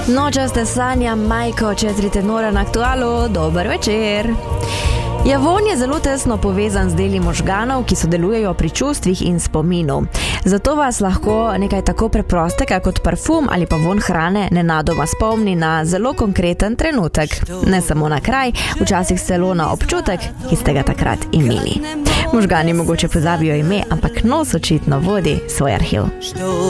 Nočaste sanja, Majko, 4 tenora na aktualu, dober večer. Javon je zelo tesno povezan z deli možganov, ki sodelujejo pri čustvih in spominu. Zato vas lahko nekaj tako preprostega kot parfum ali pa vonj hrane nenadoma spomni na zelo konkreten trenutek. Ne samo na kraj, včasih celo na občutek, ki ste ga takrat imeli. Možgani mogoče pozabijo ime, ampak nos očitno vodi svoj arhiv.